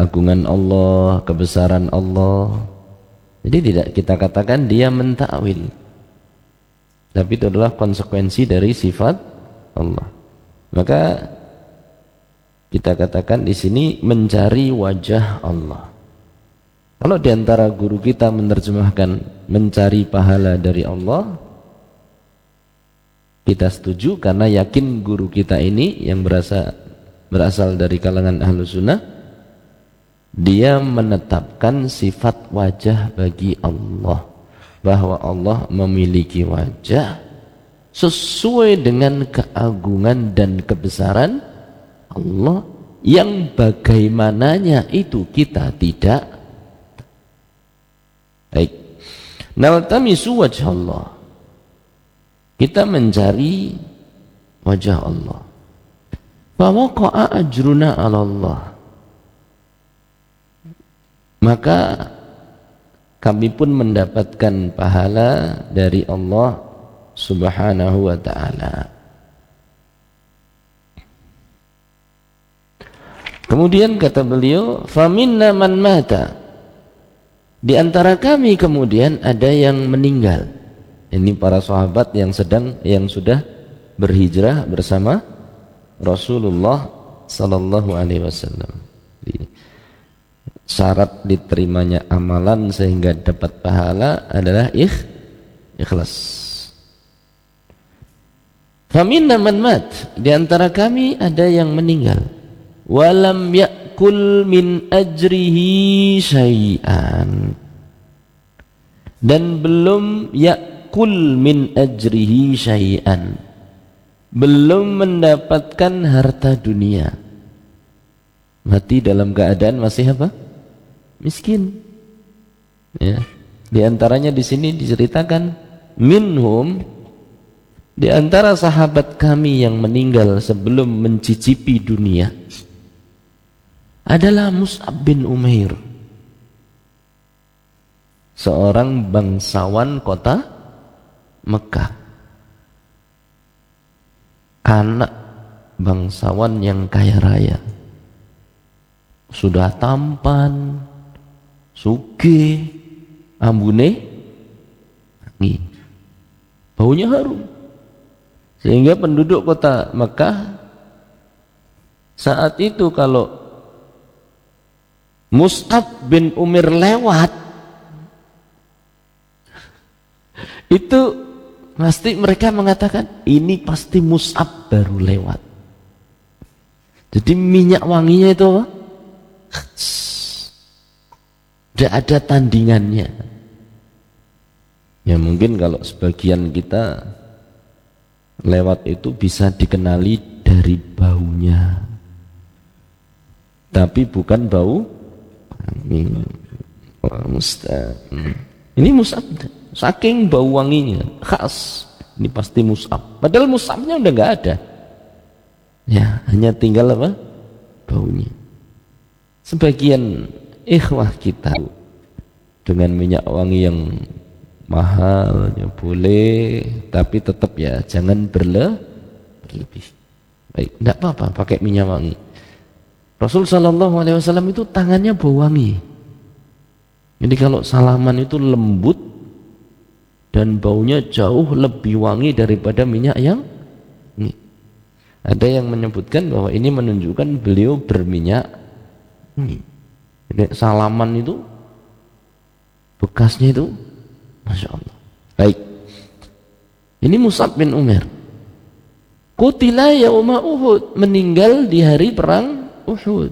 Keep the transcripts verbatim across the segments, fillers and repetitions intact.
keagungan Allah, kebesaran Allah. Jadi tidak kita katakan dia mentakwil, tapi itu adalah konsekuensi dari sifat Allah. Maka kita katakan di sini mencari wajah Allah. Kalau diantara guru kita menerjemahkan mencari pahala dari Allah, kita setuju karena yakin guru kita ini yang berasal berasal dari kalangan ahlu sunnah, dia menetapkan sifat wajah bagi Allah, bahwa Allah memiliki wajah sesuai dengan keagungan dan kebesaran Allah, yang bagaimananya itu kita tidak. Baik, naltamisu wajh Allah, kita mencari wajah Allah. Fawaqa'a ajruna 'ala Allah, maka kami pun mendapatkan pahala dari Allah Subhanahu wa ta'ala. Kemudian kata beliau, faminna man mata, di antara kami kemudian ada yang meninggal. Ini para sahabat yang sedang yang sudah berhijrah bersama Rasulullah sallallahu alaihi wasallam. Syarat diterimanya amalan sehingga dapat pahala adalah ikh, ikhlas. Faminna man mat, di antara kami ada yang meninggal. Walam yakul min ajrihi syai'an, dan belum yakul min ajrihi syai'an, belum mendapatkan harta dunia. Mati dalam keadaan masih apa? Miskin. Ya. Di antaranya di sini diceritakan minhum, di antara sahabat kami yang meninggal sebelum mencicipi dunia adalah Mus'ab bin Umair, seorang bangsawan kota Mekah, anak bangsawan yang kaya raya, sudah tampan, sugih, ambune wangi, baunya harum, sehingga penduduk kota Mekah saat itu kalau Mus'ab bin Umair lewat, itu pasti mereka mengatakan ini pasti Mus'ab baru lewat. Jadi minyak wanginya itu apa? Tidak ada tandingannya. Ya mungkin kalau sebagian kita lewat itu bisa dikenali dari baunya, tapi bukan bau ini. Ini Mus'ab, saking bau wanginya khas, ini pasti Mus'ab. Padahal Mus'abnya udah nggak ada, ya hanya tinggal apa? Baunya. Sebagian ikhwah kita dengan minyak wangi yang mahal ya boleh, tapi tetap ya jangan berle berlebih. Baik, tidak apa-apa pakai minyak wangi. Rasul Shallallahu Alaihi Wasallam itu tangannya bau wangi. Jadi kalau salaman itu lembut dan baunya jauh lebih wangi daripada minyak yang ini. Ada yang menyebutkan bahwa ini menunjukkan beliau berminyak ini. Jadi salaman itu bekasnya itu Masya Allah. Baik, ini Mus'ab bin Umair qutila yauma Uhud, meninggal di hari perang Uhud.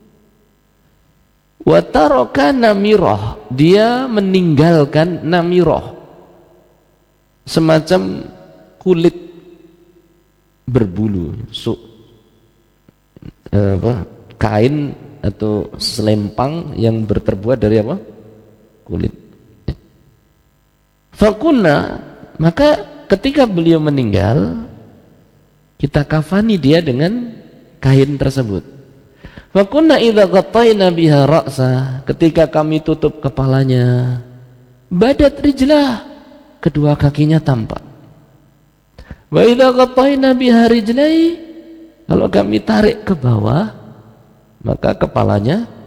Wa taraka namirah, dia meninggalkan namirah, semacam kulit berbulu, su, apa, kain atau selempang yang berterbuat dari apa? Kulit. Fakunna, maka ketika beliau meninggal, kita kafani dia dengan kain tersebut. Fakunna idza ghattayna biha ra'sa, ketika kami tutup kepalanya, badat rijlah, kedua kakinya tampak. Wa idza ghattayna biha rijlai, kalau kami tarik ke bawah, maka kepalanya